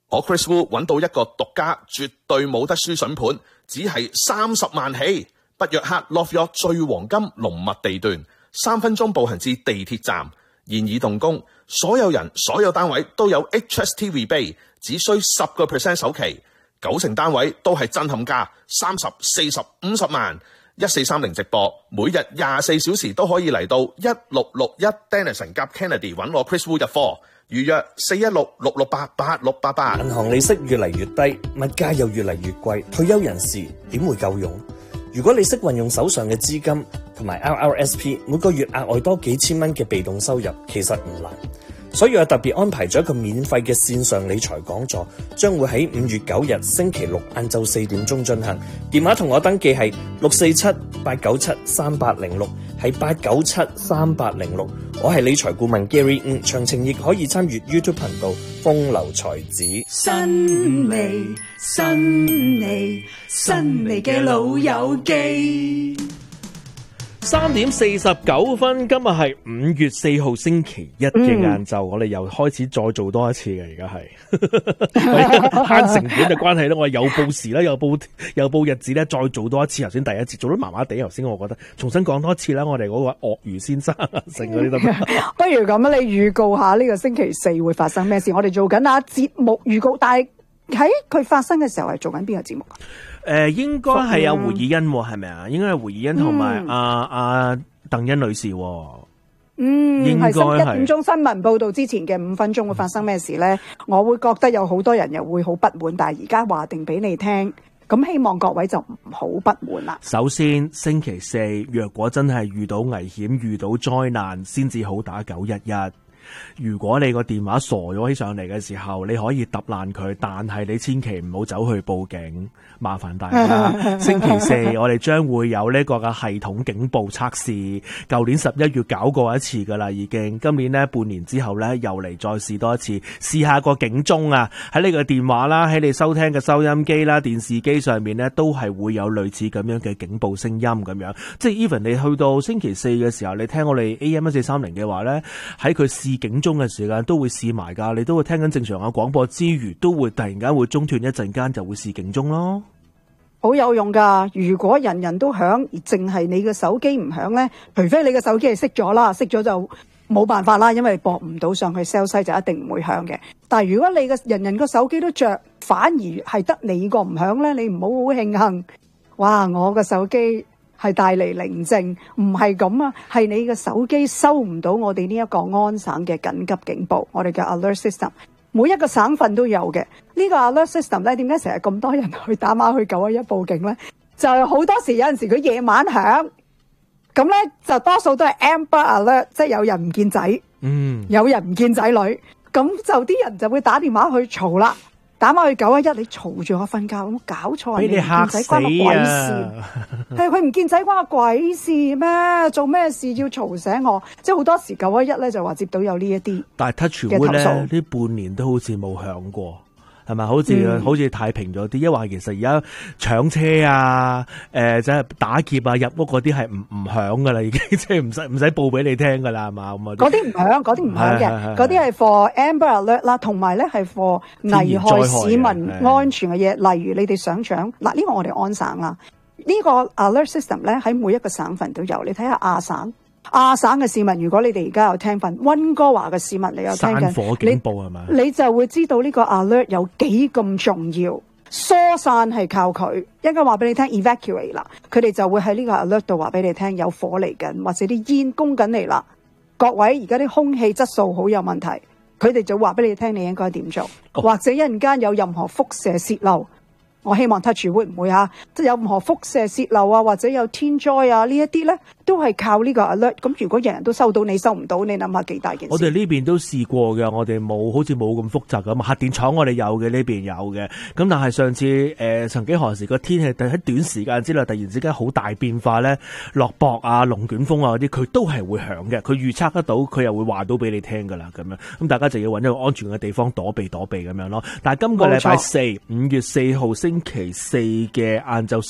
我 Chris Wu 揾到一個獨家絕對冇得輸筍盤，只係30萬起，北約克 Love York 最黃金濃密地段，3分鐘步行至地鐵站，現已動工，所有人所有單位都有 HST rebate， 只需10% 首期，9成單位都係震撼價，30、40、50萬，1430直播，每日24小時都可以嚟到1661 Denison 夾 Kennedy 揾我 Chris Wu 入貨。預約416-668-8688。 銀行利息越嚟越低，物價又越嚟越貴，退休人士點會夠用？如果你識運用手上嘅資金同埋 RRSP， 每個月額外多幾千蚊嘅被動收入，其實唔難。所以我特別安排咗一個免費嘅線上理財講座，將會喺5月9日星期六晏晝4點鐘進行。電話同我登記係647-897-3806，係897-3806。我係理財顧問 Gary， 詳情亦可以參與 YouTube 頻道風流才子。 新嚟嘅老友記。 3點49分，今日係5月4號星期一嘅晏晝，我哋又開始再做多一次嘅，而家係慳成本嘅關係咧，我又報時啦，又報日子咧，再做多一次。頭先第一次做得麻麻地，頭先我覺得重新講多一次啦，我哋嗰個鱷魚先生成嗰啲得唔得？ 不如咁啊，你預告下呢個星期四會發生咩事？我哋做緊節目預告，但係喺佢發生嘅時候係做緊邊個節目啊？ 應該係有胡爾欣係咪啊？應該係胡爾欣同埋阿鄧欣女士。應該係1點鐘新聞報道之前嘅5分鐘會發生咩事呢？我會覺得有好多人又會好不滿，但係而家話定俾你聽，咁希望各位就唔好不滿啦。首先，星期四若果真係遇到危險、遇到災難，先至好打911。如果你個電話傻咗起上嚟嘅時候，你可以揼爛佢，但係你千祈唔好走去報警，麻煩大家。星期四我哋將會有呢個嘅系統警報測試，舊年11月搞過一次噶啦，已經今年呢半年之後呢，又嚟再試多一次，試下個警鐘啊，喺你個電話啦，喺你收聽嘅收音機啦、電視機上面呢，都係會有類似咁樣嘅警報聲音咁樣。即係 even 你去到星期四嘅時候，你聽我哋 AM1430嘅話呢，喺佢試警鐘嘅時間都會試埋噶，你都會聽緊正常嘅廣播之餘，都會突然間會中斷一陣間，就會試警鐘咯。好有用噶，如果人人都響，而淨係你嘅手機唔響呢，除非你嘅手機係熄咗啦，熄咗就冇辦法啦，因為駁唔到上去 cell site 就一定唔會響嘅。但係如果你嘅人人個手機都着，反而係得你個唔響呢，你唔好好慶幸。哇！我個手機係帶嚟寧靜，唔係咁啊，係你嘅手機收唔到我哋呢一個安省嘅緊急警報，我哋嘅 alert system， 每一個省份都有嘅。呢個 alert system 咧，點解成日咁多人去打電話去911報警咧？就係好多時有陣時佢夜晚響，咁咧就多數都係 amber alert， 即係有人唔見仔，有人唔見仔女，咁就啲人就會打電話去嘈啦。打返去911，你嘈住我瞓覺，咁搞錯，俾你嚇死啊！係佢唔見仔關我鬼事咩？做咩事要嘈醒我？即係好多時911咧就話接到有呢一啲，但係 Touchwood 咧呢半年都好似冇響過。係咪好似太平咗啲？因為其實而家搶車啊，即係打劫啊、入屋嗰啲係唔響噶啦，已經即係唔使報俾你聽噶啦，係嘛咁啊？嗰啲唔響，嗰啲唔響嘅，嗰啲係 for Amber Alert 啦，同埋咧係 for 危害市民安全嘅嘢，例如你哋想搶嗱，呢個我哋安省啦，呢個 Alert System 咧喺每一個省份都有，你睇下亞省嘅市民，如果你哋而家有聽份溫哥華嘅市民，你有聽緊，山火警報係嘛？你就會知道呢個 alert 有幾咁重要。疏散係靠佢，一陣間話俾你聽 evacuate 啦，佢哋就會喺呢個 alert 度話俾你聽有火嚟緊，或者啲煙攻緊嚟啦。各位而家啲空氣質素好有問題，佢哋就話俾你聽你應該點做，或者一陣間有任何輻射洩漏。我希望 Touchwood 唔會嚇，即係有任何輻射洩漏啊，或者有天災啊呢一啲咧，都係靠呢個 alert。咁如果人人都收到，你收唔到，你諗下幾大件事？我哋呢邊都試過嘅，我哋好似冇咁複雜咁。核電廠我哋有嘅，呢邊有嘅。咁但係上次曾幾何時個天氣喺短時間之內突然之間好大變化咧，落雹啊、龍捲風啊嗰啲，佢都係會響嘅。佢預測得到，佢又會話到俾你聽㗎啦。咁樣咁大家就要揾一個安全嘅地方躲避咁樣咯。但係今個禮拜四5月4號星星期四嘅晏晝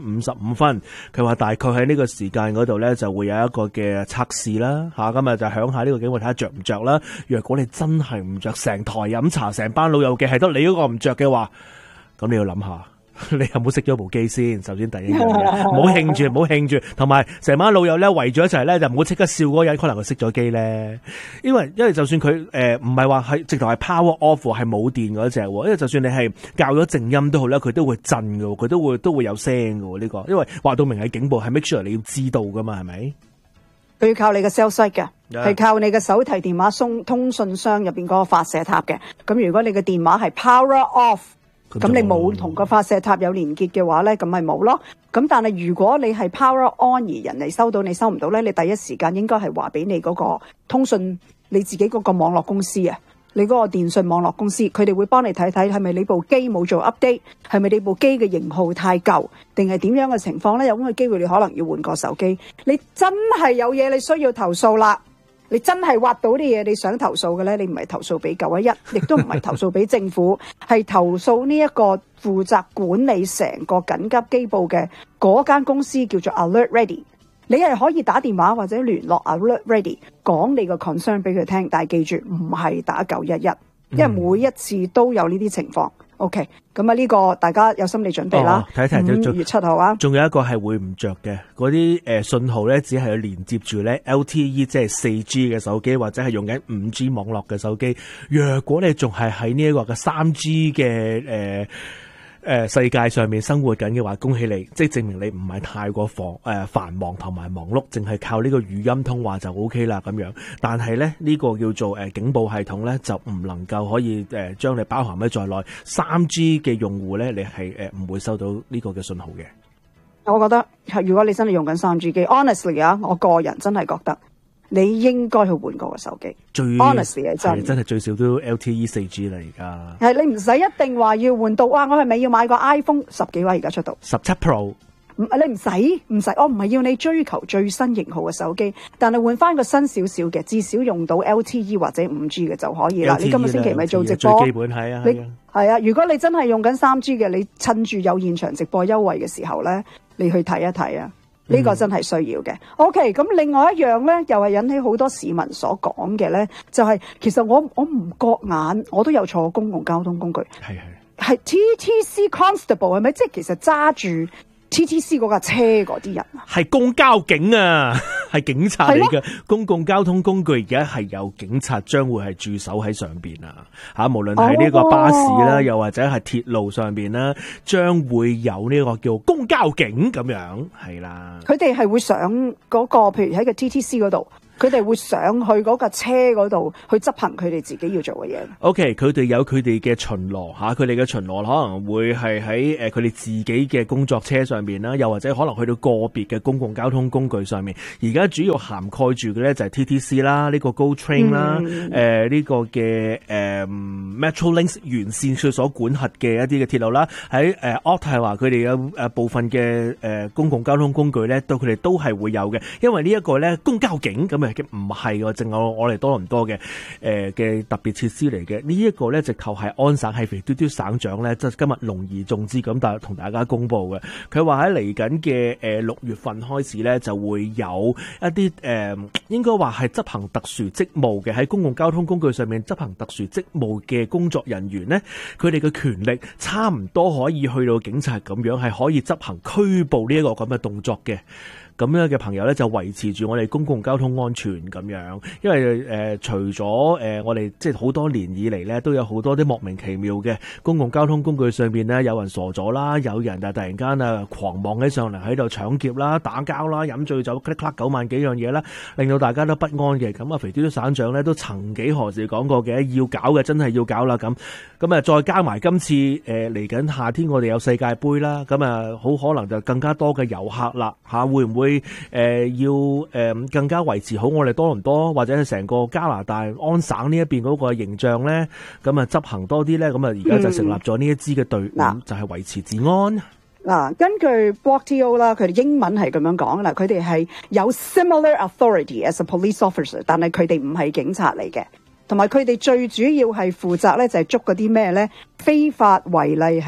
12:55，佢話大概喺呢個時間嗰度咧就會有一個嘅測試啦，吓，今日就響下呢個警報睇下着唔着啦。若果你真係唔着，成台飲茶成班老友嘅係得你嗰個唔着嘅話，咁你要諗下。你有冇熄咗部機先？首先第一樣嘢，唔好興住，同埋成班老友咧圍咗一齊咧，就唔好即刻笑嗰個人，可能佢熄咗機咧。因為就算佢唔係話係直頭係 power off 係冇電嗰隻，因為就算你係校咗靜音都好咧，佢都會震㗎，佢都會有聲㗎呢個。因為話到明係警報，係 make sure 你要知道噶嘛，係咪？ 佢要靠你嘅 cell site 嘅，係靠你嘅手提電話通訊箱入邊嗰個發射塔嘅。咁如果你嘅電話係 power off，咁你冇同個發射塔有連結嘅話咧，咁咪冇咯。咁但係如果你係 power on 而人哋收到你收唔到咧，你第一時間應該係話俾你嗰個通訊你自己嗰個網絡公司啊，你嗰個電信網絡公司，佢哋會幫你睇睇係咪你部機冇做 update， 係咪你部機嘅型號太舊，定係點樣嘅情況咧？有咁嘅機會你可能要換個手機。你真係有嘢你需要投訴啦。你真係挖到啲嘢你想投訴嘅咧，你唔係投訴俾911，亦都唔係投訴俾政府，係投訴呢一個負責管理成個緊急機報嘅嗰間公司叫做 Alert Ready。你係可以打電話或者聯絡 Alert Ready 講你個 concern 俾佢聽，但係記住唔係打911，因為每一次都有呢啲情況。OK， 咁啊呢個大家有心理準備啦。睇5月7號啊， 仲有一個係會唔着嘅，嗰啲信號咧，只係要連接住咧 LTE 即係 4G 嘅手機，或者係用緊5G 網絡嘅手機。若果你仲係喺呢一個嘅 3G 嘅世界上面生活緊嘅話，恭喜你，即係證明你唔係太過繁忙同埋忙碌，淨係靠呢個語音通話就 OK 啦咁樣。但係咧呢個叫做警報系統咧，就唔能夠可以將你包含喺在內。3G 嘅用戶咧，你係唔會收到呢個嘅信號嘅。 我覺得如果你真係用緊 3G 機 ，honestly 啊，我個人真係覺得你應該去換過個手機。honestly 係真係最少都 LTE 4G 啦，而家係你唔使一定話要換到哇！我係咪要買個 iPhone 10幾位而家出到 17 Pro？ 你唔使，我唔係要你追求最新型號嘅手機，但係換翻個新少少嘅，至少用到 LTE 或者5G 嘅就可以啦。你今個星期咪做直播？ 最基本係啊， 係啊。如果你真係用緊 3G 嘅，你趁住有現場直播優惠嘅時候咧，你去睇一睇啊。呢個真係需要嘅。OK， 咁另外一樣咧，又係引起好多市民所講嘅咧，就係其實我唔覺眼，我都有坐公共交通工具，係 TTC Constable 係咪？即係其實揸住 TTC 嗰架車嗰啲人啊， 係公交警啊，係警察嚟嘅。公共交通工具而家係有警察將會係駐守喺上邊啊，吓，無論係呢個巴士啦，又或者係鐵路上邊啦，將會有呢個叫公交警咁樣，係啦。佢哋係會上嗰個，譬如喺個 TTC 嗰度。佢哋會上去嗰架車嗰度去執行佢哋自己要做嘅嘢。OK， 佢哋有佢哋嘅巡邏吓，佢哋嘅巡邏可能會係喺佢哋自己嘅工作車上面啦，又或者可能去到個別嘅公共交通工具上面。而家主要涵蓋住嘅咧就係 TTC 啦，呢個 GO Train 啦，呢個嘅Metrolinx 沿線佢所管轄嘅一啲嘅鐵路啦。喺Ottawa佢哋有部分嘅公共交通工具咧，佢哋都係會有嘅，因為呢一個咧公交警咁啊。唔係喎，淨係我哋多倫多嘅嘅特別設施嚟嘅。呢一個咧，直頭係安省係肥嘟嘟省長咧，即係今日隆而重之咁同大家公佈嘅。佢話喺嚟緊嘅6月份開始咧，就會有一啲應該話係執行特殊職務嘅，喺公共交通工具上面執行特殊職務嘅工作人員咧，佢哋嘅權力差唔多可以去到警察咁樣，係可以執行拘捕呢一個咁嘅動作嘅。咁樣嘅朋友咧，就維持住我哋公共交通安全咁樣，因為除咗我哋即係好多年以嚟咧，都有好多啲莫名其妙嘅公共交通工具上邊咧，有人傻咗啦，有人就突然間狂妄起上嚟喺度搶劫啦、打交啦、飲醉酒 click click 9萬幾樣嘢啦，令到大家都不安嘅。咁啊，肥嘟嘟省長咧都曾幾何時講過嘅，要搞嘅真係要搞啦咁。咁啊，再加埋今次嚟緊夏天我哋有世界盃啦，咁啊好可能就更加多嘅遊客啦嚇，會唔會要更加維持好我哋多倫多或者係成個加拿大安省呢一邊嗰個形象咧？咁啊執行多啲咧，咁啊而家就成立咗呢一支嘅隊伍，就係維持治安。 嗱，根據 WalkTO 啦，佢哋英文係咁樣講啦，佢哋係有 similar authority as a police officer， 但係佢哋唔係警察嚟嘅，同埋佢哋最主要係負責咧就係捉嗰啲咩咧非法違例喺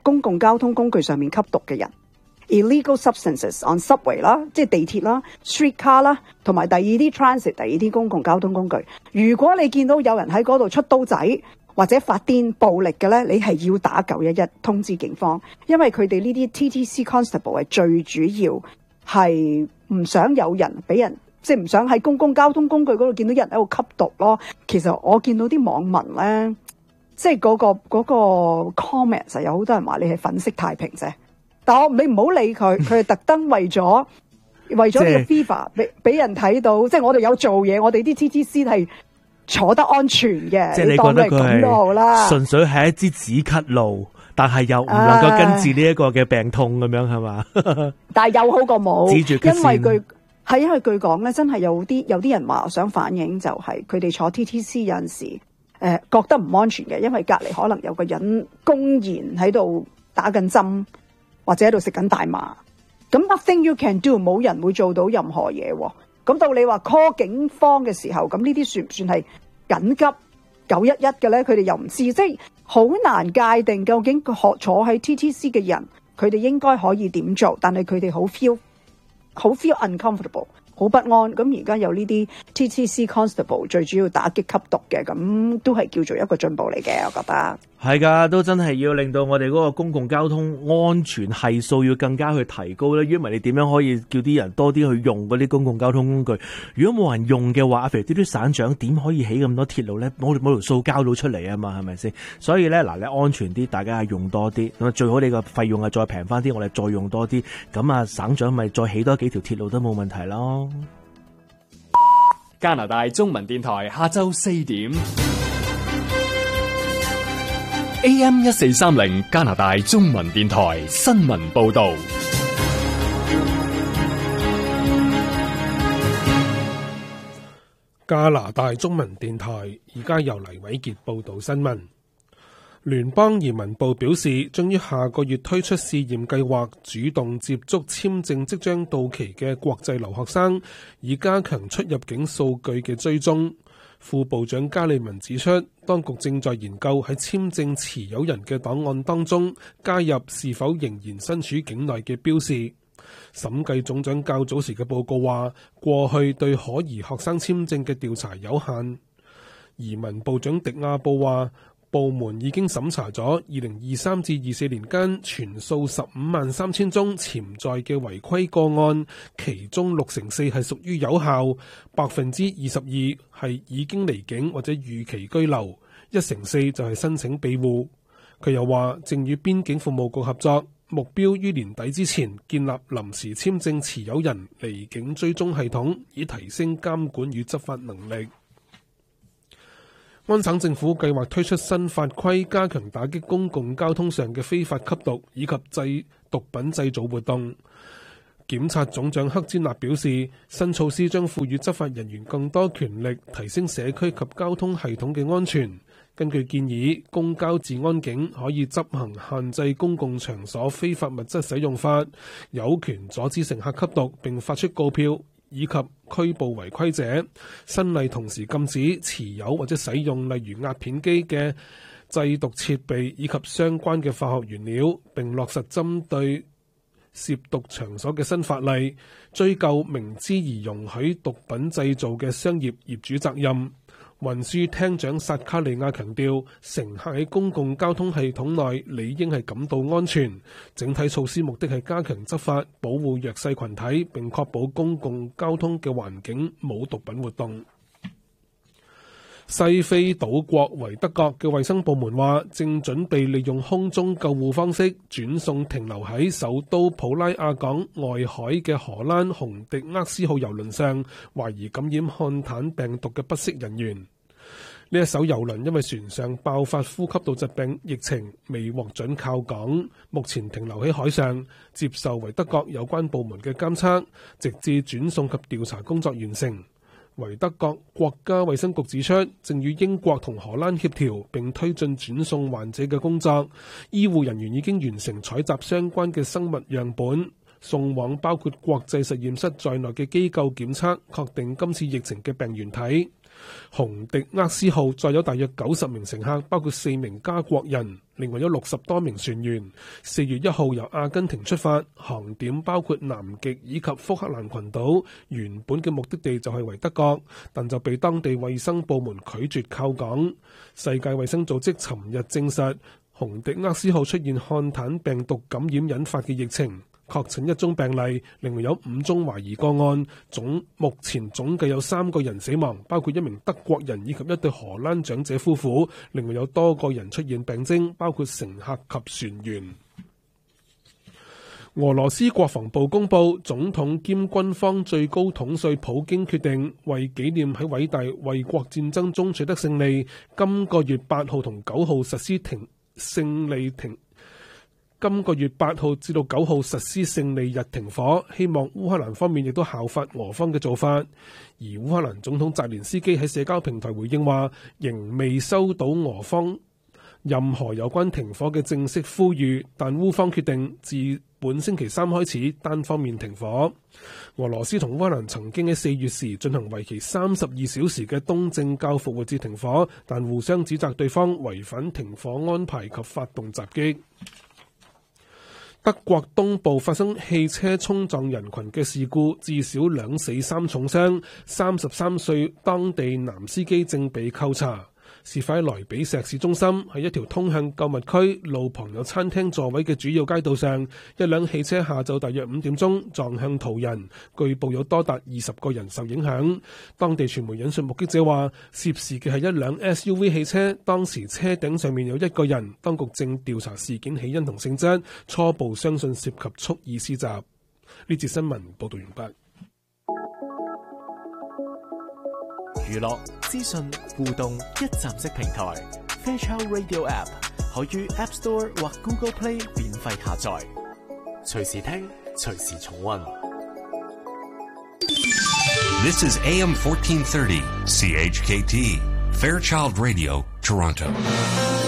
公共交通工具上面吸毒嘅人 ，illegal substances on subway 啦，即係地鐵啦、streetcar 啦，同埋第二啲 transit 第二啲公共交通工具。如果你見到有人喺嗰度出刀仔或者發癲暴力嘅咧，你係要打911通知警方，因為佢哋呢啲 TTC constable 係最主要係唔想有人俾人。即係唔想喺公共交通工具嗰度見到人喺度吸毒咯。其實我見到啲網民咧，即係嗰個 comment 有好多人話你係粉飾太平啫。但你唔好理佢，佢係特登為咗呢個 FIFA 俾人睇到，即係我哋有做嘢，我哋啲 TTC 係坐得安全嘅。 即係你覺得佢係純粹係一支止咳露，但係又唔能夠根治呢一個嘅病痛咁樣係嘛？ 但係又好過冇， 止住咳先。 因為據講咧，真係有啲人話想反映就係佢哋坐 TTC 有陣時覺得唔安全嘅，因為隔離可能有個人公然喺度打緊針或者喺度食緊大麻。咁 nothing you can do， 冇人會做到任何嘢喎。咁到你話 call 警方嘅時候，咁呢啲算唔算係緊急911嘅咧？佢哋又唔知，即係好難界定究竟坐喺 TTC 嘅人，佢哋應該可以點做，但係佢哋好 feel uncomfortable， 好不安。咁而家有呢啲 TTC constable 最主要打擊吸毒嘅，咁都係叫做一個進步嚟嘅，我覺得。係㗎，都真係要令到我哋嗰個公共交通安全係數要更加去提高咧。如果唔係，你點樣可以叫啲人多啲去用嗰啲公共交通工具？如果冇人用嘅話，譬如啲省長點可以起咁多鐵路咧？冇條數交到出嚟啊嘛，係咪先？所以咧，嗱，你安全啲，大家係用多啲，咁最好你個費用係再平翻啲，我哋再用多啲，咁啊省長咪再起多幾條鐵路都冇問題咯。 加拿大中文電台下晝4點。AM 1430加拿大中文電台新聞報道。 加拿大中文電台而家由黎偉傑報道新聞。聯邦移民部表示，將於下個月推出試驗計劃，主動接觸簽證即將到期嘅國際留學生，以加強出入境數據嘅追蹤。副部長加利文指出，當局正在研究喺簽證持有人嘅檔案當中加入是否仍然身處境內嘅標示。審計總長較早時嘅報告話，過去對可疑學生簽證嘅調查有限。移民部長迪亞布話，部門已經審查咗2023至24年間全數153,000宗潛在嘅違規個案，其中64%係屬於有效，22%係已經離境或者逾期居留，1%就係申請庇護。佢又話，正與邊境服務局合作，目標於年底之前建立臨時簽證持有人離境追蹤系統，以提升監管與執法能力。安省政府計劃推出新法規，加強打擊公共交通上嘅非法吸毒以及毒品製造活動。檢察總長克詹納表示，新措施將賦予執法人員更多權力，提升社區及交通系統嘅安全。根據建議，公交治安警可以執行限制公共場所非法物質使用法，有權阻止乘客吸毒並發出告票，以及拘捕違規者。新例同時禁止持有或者使用例如壓片機嘅製毒設備以及相關嘅化學原料，並落實針對涉毒場所嘅新法例，追究明知而容許毒品製造嘅商業業主責任。運輸廳長薩卡利亞強調，乘客喺公共交通系統內理應係感到安全。整體措施目的係加強執法，保護弱勢群體，並確保公共交通嘅環境冇毒品活動。西非島國維德國嘅衛生部門話，正準備利用空中救護方式轉送停留喺首都普拉亞港外海嘅荷蘭紅迪厄斯號郵輪上懷疑感染漢坦病毒嘅不適人員。呢一艘郵輪因為船上爆發呼吸道疾病疫情，未獲准靠港，目前停留喺海上，接受維德國有關部門嘅監測，直至轉送及調查工作完成。維德國國家衛生局指出，正與英國同荷蘭協調並推進轉送患者嘅工作，醫護人員已經完成採集相關嘅生物樣本，送往包括國際實驗室在內嘅機構檢測，確定今次疫情嘅病原體。 洪迪厄斯號載有大約90名乘客，包括4名加國人，另外有60多名船員。4月1號由阿根廷出發，航點包括南極以及福克蘭群島，原本嘅目的地就係為德國，但就被當地衛生部門拒絕靠港。世界衛生組織尋日證實，洪迪厄斯號出現漢坦病毒感染引發嘅疫情，確診1宗病例，另外有5宗懷疑個案，目前總計有3個人死亡，包括1名德國人以及1對荷蘭長者夫婦，另外有多個人出現病徵，包括乘客及船員。俄羅斯國防部公佈，總統兼軍方最高統帥普京決定為紀念喺偉大衛國戰爭中取得勝利，今個月8號同9號實施今個月8號至到9號實施勝利日停火，希望烏克蘭方面亦都效法俄方嘅做法。而烏克蘭總統澤連斯基喺社交平台回應話，仍未收到俄方任何有關停火嘅正式呼籲，但烏方決定自本星期3開始單方面停火。俄羅斯同烏克蘭曾經喺4月時進行為期32小時嘅東正教復活節停火，但互相指責對方違反停火安排及發動襲擊。德國東部發生汽車衝撞人群嘅事故，至少2死3重傷，33歲當地男司機正被扣查。事發喺萊比錫市中心，喺一條通向購物區、路旁有餐廳座位嘅主要街道上，一輛汽車下晝大約5點鐘撞向途人，據報有多達20個人受影響。當地傳媒引述目擊者話，涉事嘅係一輛 SUV 汽車，當時車頂上面有1個人。當局正調查事件起因同性質，初步相信涉及蓄意施襲。呢節新聞報道完畢。 娛樂、資訊、互動一站式平台 Fairchild Radio App 可於 App Store 或 Google Play 免費下載，隨時聽，隨時重溫。 This is AM 1430 CHKT Fairchild Radio Toronto.